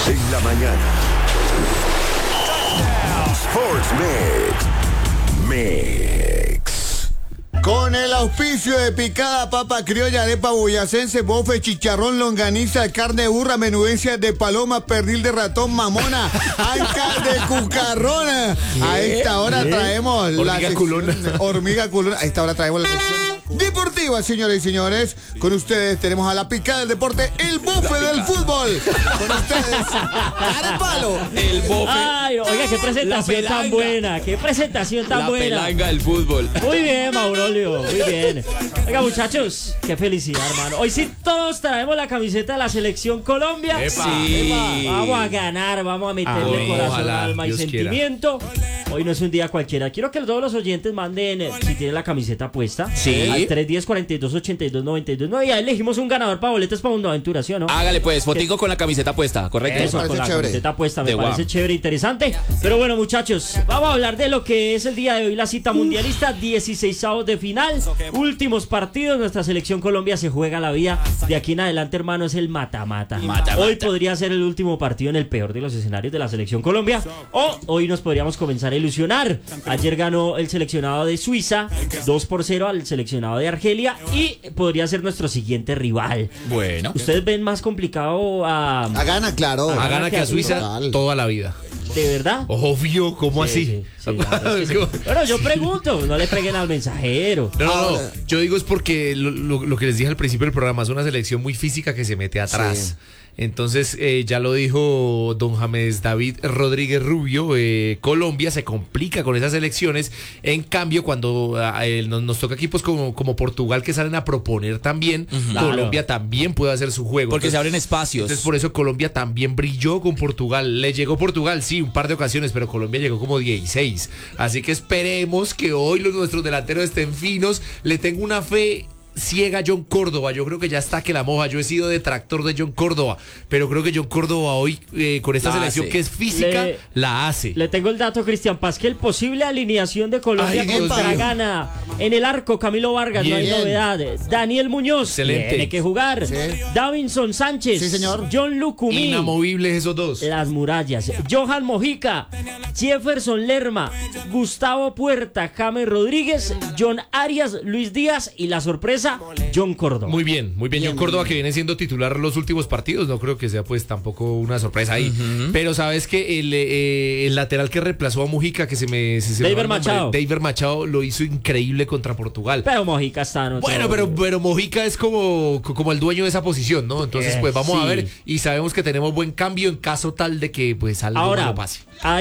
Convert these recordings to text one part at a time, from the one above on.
En la mañana. Sports Mix. Con el auspicio de picada, papa criolla, arepa boyacense, bofe, chicharrón, longaniza, carne de burra, menudencias de paloma, pernil de ratón, mamona, anca de cucarrona. A esta hora traemos hormiga culona. A esta hora traemos la sección deportiva, señores y señores. Con ustedes tenemos a la picada del deporte, el bofe del fútbol. Con ustedes, Arepalo. El bofe. Ay, oiga, qué presentación tan buena. Qué presentación tan buena. La pelanga del fútbol. Muy bien, Maurolio, muy bien. Oiga, muchachos, qué felicidad, hermano. Hoy sí todos traemos la camiseta de la Selección Colombia. Epa. Sí. Vamos a ganar, vamos a meterle corazón, ojalá, alma y Dios sentimiento. Hoy no es un día cualquiera. Quiero que todos los oyentes manden, si tienen la camiseta puesta, sí, al 310-42-82-92-9. Y ahí elegimos un ganador para boletos para Mundo Aventura, ¿sí o no? Hágale pues, fotico con la camiseta puesta, ¿correcto? Eso, con la camiseta puesta, me De parece guau. chévere, interesante. Pero bueno, muchachos, vamos a hablar de lo que es el día de hoy, la cita mundialista, 16avos de final, últimos partidos. Nuestra Selección Colombia se juega la vida. De aquí en adelante, hermano, es el mata-mata. Hoy podría ser el último partido en el peor de los escenarios de la Selección Colombia, o hoy nos podríamos comenzar a ilusionar. Ayer ganó el seleccionado de Suiza 2-0 al seleccionado de Argelia y podría ser nuestro siguiente rival. Bueno. ¿Ustedes ven más complicado a Gana, claro. A gana que a Suiza Total. toda la vida. ¿De verdad? Obvio, ¿cómo así? Sí, la verdad es que sí. Bueno, yo pregunto, no le peguen al mensajero. No. Yo digo es porque lo que les dije al principio del programa es una selección muy física que se mete atrás. Sí. Entonces, ya lo dijo don James David Rodríguez Rubio, Colombia se complica con esas elecciones. En cambio, cuando nos toca equipos como Portugal que salen a proponer también, Colombia también puede hacer su juego. Porque se abren espacios. Entonces, por eso Colombia también brilló con Portugal. Le llegó Portugal, sí, un par de ocasiones, pero Colombia llegó como 16. Así que esperemos que hoy nuestros delanteros estén finos. Le tengo una fe ciega a John Córdoba. Yo creo que ya está que la moja. Yo he sido detractor de John Córdoba, pero creo que John Córdoba hoy con esta selección que es física la hace. Le tengo el dato, Cristian Pasquel, posible alineación de Colombia contra Ghana. En el arco, Camilo Vargas, Bien. no hay novedad. Daniel Muñoz, Excelente. tiene que jugar. Sí. Davinson Sánchez, Sí, señor. John Lucumí, Inamovibles esos dos. las murallas, Johan Mojica, Jefferson Lerma, Gustavo Puerta, James Rodríguez, John Arias, Luis Díaz y la sorpresa, John Córdoba. Muy bien. John Córdoba que viene siendo titular los últimos partidos. No creo que sea pues tampoco una sorpresa ahí. Pero sabes que el lateral que reemplazó a Mujica, que David Machado. David Machado lo hizo increíble contra Portugal. Pero Mojica está en otro- Bueno, pero Mojica es como el dueño de esa posición, ¿no? Entonces, pues vamos a ver. Y sabemos que tenemos buen cambio en caso tal de que pues algo Ahora, malo pase.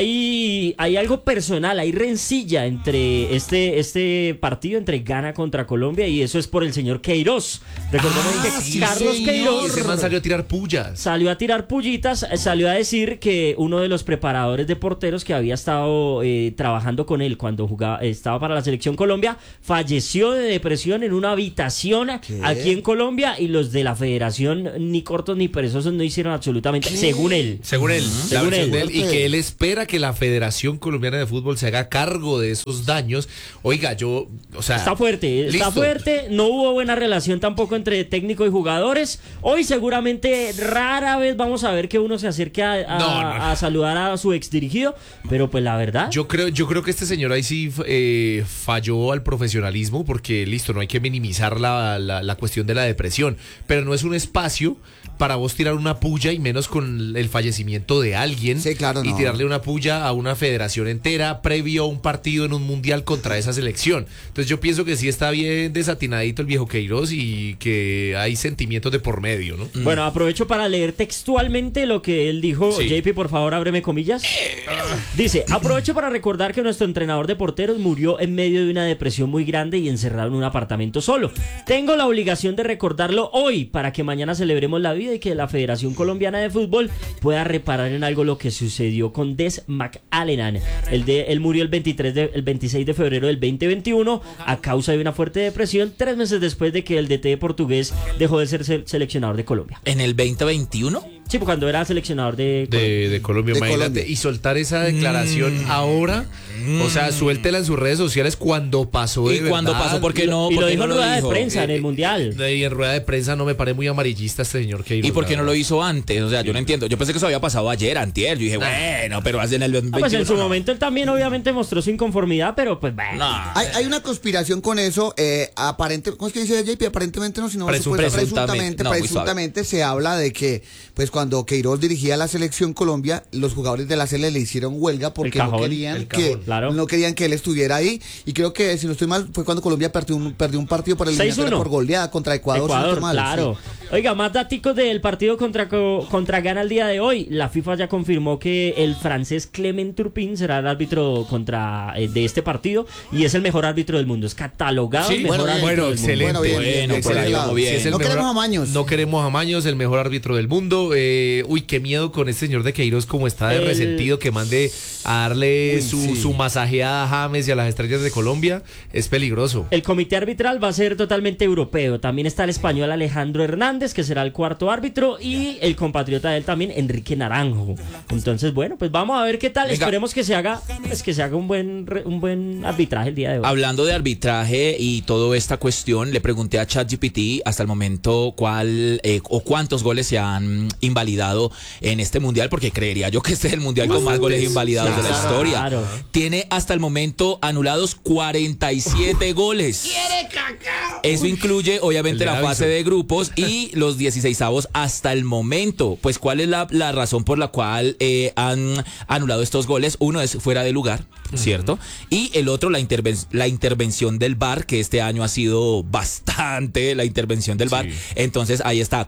hay algo personal, hay rencilla entre este partido entre Ghana contra Colombia, y eso es por el señor Queiroz. Recordemos que sí, Carlos señor. Queiroz Ese man salió a tirar pullas. salió a tirar pullitas, salió a decir que uno de los preparadores de porteros que había estado trabajando con él cuando estaba para la Selección Colombia falleció de depresión en una habitación aquí en Colombia, y los de la federación, ni cortos ni perezosos, no hicieron absolutamente, según él. Según él, la Según versión él. de él, y que él espera que la Federación Colombiana de Fútbol se haga cargo de esos daños. Oiga, Está fuerte, no hubo buena relación tampoco entre técnico y jugadores. Hoy seguramente rara vez vamos a ver que uno se acerque a saludar a su exdirigido, pero pues la verdad... Yo creo que este señor ahí sí falló al profesionalismo, porque listo, no hay que minimizar la cuestión de la depresión, pero no es un espacio para vos tirar una puya, y menos con el fallecimiento de alguien. Sí, claro, y no. tirarle una puya a una federación entera previo a un partido en un mundial contra esa selección. Entonces yo pienso que sí está bien desatinadito el viejo Queiroz, y que hay sentimientos de por medio, ¿no? Bueno, aprovecho para leer textualmente lo que él dijo. Sí. JP, por favor, ábreme comillas. Dice: aprovecho para recordar que nuestro entrenador de porteros murió en medio de una depresión muy grande y encerrado en un apartamento solo. Tengo la obligación de recordarlo hoy para que mañana celebremos la vida y que la Federación Colombiana de Fútbol pueda reparar en algo lo que sucedió con Des McAllenan. Él murió el 26 de febrero del 2021 a causa de una fuerte depresión, 3 meses después de que el DT portugués dejó de ser seleccionador de Colombia. ¿En el 2021? Sí, pues cuando era seleccionador de de Colombia, De imagínate, Colombia. y soltar esa declaración ahora, o sea, suéltela en sus redes sociales cuando pasó de Y cuando verdad. pasó, ¿por qué no? Y ¿Por lo qué dijo no en lo rueda de dijo? prensa en el Mundial. Y en rueda de prensa no me parece muy amarillista este señor que ¿Y por qué no lo hizo antes? O sea, yo no entiendo. Yo pensé que eso había pasado ayer, antier. Yo dije, bueno, pero hace en el 2021. Pues en su no. momento él también obviamente mostró su inconformidad, pero pues bueno. No. Hay una conspiración con eso, ¿cómo es que dice JP? Aparentemente no, sino Presuntamente. No, muy presuntamente se habla de que, pues cuando Queiroz dirigía la selección Colombia, los jugadores de la Sele le hicieron huelga porque cajón, no querían el cajón, claro. no querían que él estuviera ahí. Y creo que, si no estoy mal, fue cuando Colombia perdió un partido por eliminatoria 6-1. por goleada contra Ecuador. si no estoy mal, claro. sí. Oiga, más daticos del partido contra Ghana el día de hoy. La FIFA ya confirmó que el francés Clement Turpin será el árbitro de este partido y es el mejor árbitro del mundo. Es catalogado Sí, el mejor bueno, árbitro bueno, del mundo. excelente. Bueno, bien, Bueno, por ahí excelente. vamos bien. Si es el No mejor- queremos amaños. No queremos amaños, el mejor árbitro del mundo. Uy, qué miedo con este señor de Queiroz, como está de El- resentido, que mande a darle su masajeada a James y a las estrellas de Colombia. Es peligroso. El comité arbitral va a ser totalmente europeo. También está el español Alejandro Hernández, que será el cuarto árbitro, y el compatriota de él también, Enrique Naranjo. Entonces, bueno, pues vamos a ver qué tal. Venga. Esperemos que se haga un buen arbitraje el día de hoy. Hablando de arbitraje y toda esta cuestión, le pregunté a ChatGPT hasta el momento cuál o cuántos goles se han invalidado en este mundial, porque creería yo que este es el mundial con más goles invalidados de la Claro, historia. claro. Tiene hasta el momento anulados 47 goles. Eso incluye obviamente El de la fase Davinson. de grupos y los 16avos hasta el momento. Pues ¿cuál es la razón por la cual han anulado estos goles? Uno es fuera de lugar, ¿cierto? Y el otro la intervención del VAR, que este año ha sido bastante la intervención del VAR. Entonces ahí está,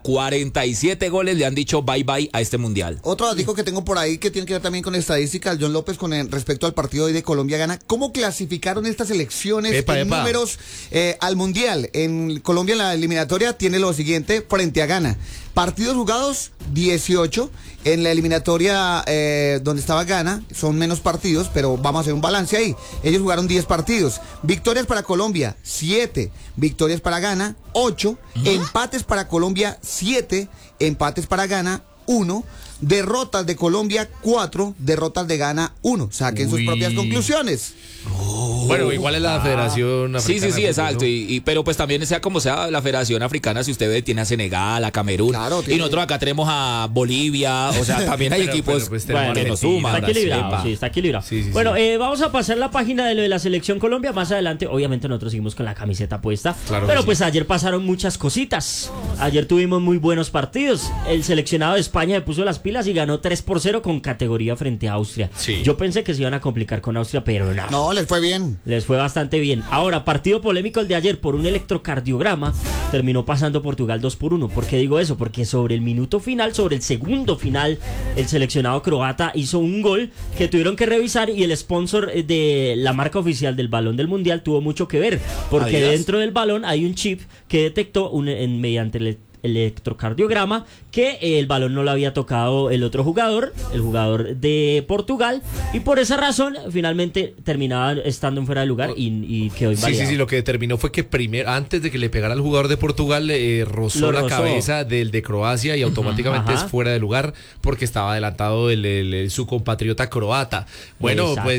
47 goles le han dicho bye bye a este mundial. Otro dato que tengo por ahí que tiene que ver también con estadísticas, John López, respecto al partido hoy de Colombia-Ghana. ¿Cómo clasificaron estas elecciones en números al Mundial? En Colombia, en la eliminatoria, tiene lo siguiente frente a Ghana. Partidos jugados, 18. En la eliminatoria donde estaba Ghana, son menos partidos, pero vamos a hacer un balance ahí. Ellos jugaron 10 partidos. Victorias para Colombia, 7. Victorias para Ghana, 8. Empates para Colombia, 7. Empates para Ghana, 1. Derrotas de Colombia, 4. Derrotas de Ghana, 1. Saquen sus Uy. propias conclusiones. Bueno, igual es la Federación Sí, Africana. sí, de exacto. Fútbol, Pero pues también sea como sea la Federación Africana, si usted ve, tiene a Senegal, a Camerún. Claro, y tiene- nosotros acá tenemos a Bolivia. O sea, también hay Pero, equipos pues, que tenemos nos Argentina, suman. Está equilibrado, Epa. sí, está equilibrado. Sí, sí, bueno, sí. vamos a pasar la página de lo de la Selección Colombia. Más adelante, obviamente, nosotros seguimos con la camiseta puesta. Claro pero que pues sí. ayer pasaron muchas cositas. Ayer tuvimos muy buenos partidos. El seleccionado de España le puso las pilas y ganó 3-0 con categoría frente a Austria. Sí. Yo pensé que se iban a complicar con Austria, pero no. No, les fue bien. Les fue bastante bien. Ahora, partido polémico el de ayer por un electrocardiograma. Terminó pasando Portugal 2-1. ¿Por qué digo eso? Porque sobre el minuto final, sobre el segundo final, el seleccionado croata hizo un gol que tuvieron que revisar y el sponsor de la marca oficial del balón del mundial tuvo mucho que ver. Porque Adidas. dentro del balón hay un chip que detectó mediante el electrocardiograma que el balón no lo había tocado el otro jugador, el jugador de Portugal, y por esa razón finalmente terminaba estando en fuera de lugar y quedó Sí, invalidado. sí, lo que determinó fue que primero, antes de que le pegara al jugador de Portugal, rozó Lo la rozó. cabeza del de Croacia y automáticamente Ajá. es fuera de lugar porque estaba adelantado su compatriota croata. Bueno, pues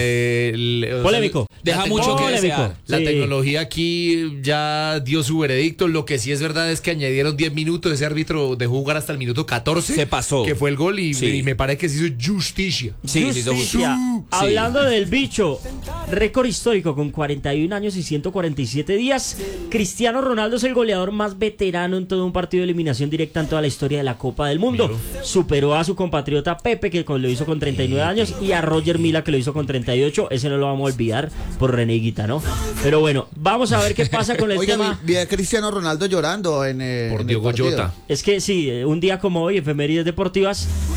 Polémico. Deja mucho que Polémico. desear. La Sí. tecnología aquí ya dio su veredicto. Lo que sí es verdad es que añadieron 10 minutos. Ese árbitro dejó jugar hasta el minuto 14. Se pasó. Que fue el gol y, Sí. y me parece que se hizo justicia. Sí, sí, Justicia. sí. Hablando del bicho, récord histórico con 41 años y 147 días. Cristiano Ronaldo es el goleador más veterano en todo un partido de eliminación directa en toda la historia de la Copa del Mundo. Superó a su compatriota Pepe, que lo hizo con 39 años, y a Roger Mila, que lo hizo con 38. Ese no lo vamos a olvidar por René Higuita, ¿no? Pero bueno, vamos a ver qué pasa con el Oiga, tema. vi a Cristiano Ronaldo llorando Por en el Diogo partido. Jota. Es que sí, un día como hoy, efemérides deportivas,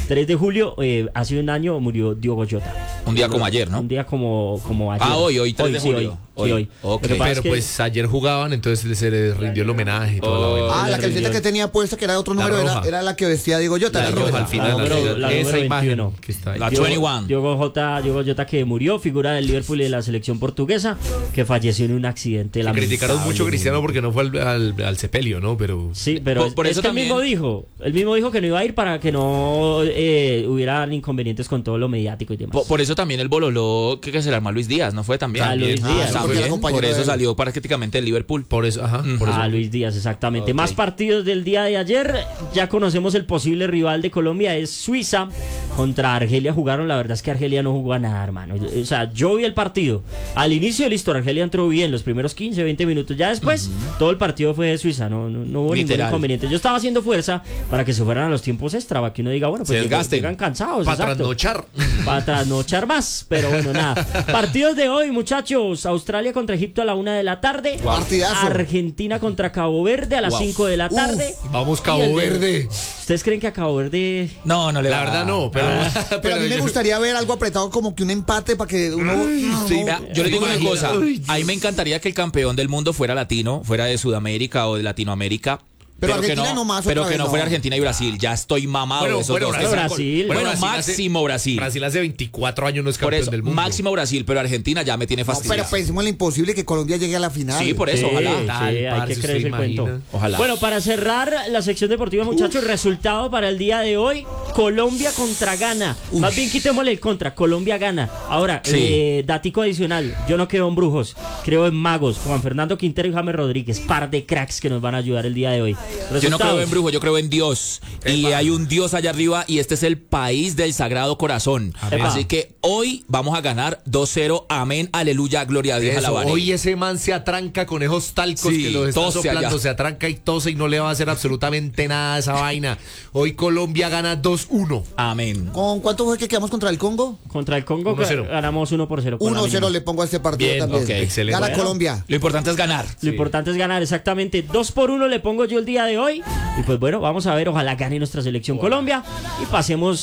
3 de julio, hace un año murió Diogo Jota. Un día como ayer, ¿no? Un día como ayer. Hoy, 3 de sí, julio. hoy. Ok. Lo que pasa Pero es que- pues ayer jugaban, entonces se les rindió el homenaje y toda la vaina. La camiseta que tenía puesta, que era de otro La número, roja. era la que vestía Diego Jota. La la roja roja. al final, número- la esa número imagen 21. que está ahí. La Diogo- 21. Diogo Jota que murió, figura del Liverpool y de la selección portuguesa, que falleció en un accidente Que lamentable. criticaron mucho a Cristiano porque no fue al sepelio, ¿no? Pero Sí, pero Por es eso que también- él mismo dijo que no iba a ir para que no hubieran inconvenientes con todo lo mediático y demás. Por eso también el bololó que se le armó a Luis Díaz, ¿no fue también? A Luis Díaz. porque era También, compañero por de eso él. salió prácticamente el Liverpool. por eso, ajá, por eso. A Luis Díaz, exactamente. Ok. Más partidos del día de ayer. Ya conocemos el posible rival de Colombia, es Suiza. Contra Argelia jugaron. La verdad es que Argelia no jugó a nada, hermano. O sea, yo vi el partido. Al inicio, listo, Argelia entró bien los primeros 15, 20 minutos. Ya después, todo el partido fue de Suiza. No hubo ningún Literal. inconveniente. Yo estaba haciendo fuerza para que se fueran a los tiempos extra. Para que uno diga, bueno, pues Se desgasten. llegan cansados. Para exacto. trasnochar. Para trasnochar más, pero bueno, nada. Partidos de hoy, muchachos. Australia contra Egipto a la 1 de la tarde. Partidazo. Argentina contra Cabo Verde a las 5 de la tarde. Vamos, Y el Cabo de- Verde. ¿Ustedes creen que a Cabo Verde... No, no le La va. verdad no, pero... Pero a mí me yo- gustaría ver algo apretado, como que un empate para que uno. Sí, vea, yo les digo una Imagina. cosa, Ay, a mí me encantaría que el campeón del mundo fuera latino, fuera de Sudamérica o de Latinoamérica. Pero que Argentina no más, pero otra que vez no no. fuera Argentina y Brasil. Ya estoy mamado de esos dos. Brasil. Bueno, Brasil máximo Brasil. Brasil hace 24 años no es Por campeón eso, del mundo. máximo Brasil, pero Argentina ya me tiene No, fastidiado. pero pensemos en lo imposible que Colombia llegue a la final. Sí, por eso, ojalá. Sí, Tal, hay parce, que ¿usted creerse el imagina? cuento. Ojalá. Bueno, para cerrar la sección deportiva, muchachos, resultado para el día de hoy: Colombia contra Ghana. Más bien quitémosle el contra, Colombia gana. Ahora, Sí. datico adicional: yo no creo en brujos, creo en magos. Juan Fernando Quintero y James Rodríguez, par de cracks que nos van a ayudar el día de hoy. Yo no creo Resultados. en brujo, yo creo en Dios. Y hay un Dios allá arriba y este es el país del Sagrado Corazón. Amén. Así que hoy vamos a ganar 2-0. Amén, aleluya, gloria a Dios. Eso, alabaré. hoy ese man se atranca con esos talcos Sí, que los está tose soplando, allá. se atranca y tose y no le va a hacer absolutamente nada a esa vaina. Hoy Colombia gana 2-1. Amén. ¿Con cuánto fue que quedamos contra el Congo? Contra el Congo 1-0. ganamos 1-0. con la 1-0 mínima. le pongo a este partido Bien, también. ok, excelente. Gana Bueno. Colombia. Lo importante es ganar. Lo importante es ganar, exactamente. 2-1 le pongo yo el día de hoy. Y pues bueno, vamos a ver, ojalá gane nuestra selección Colombia y pasemos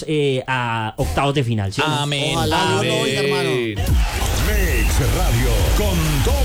a octavos de final. ¿sí o no? Amén. Ojalá, Dios lo Amén. oiga, hermano. Mix Radio con doble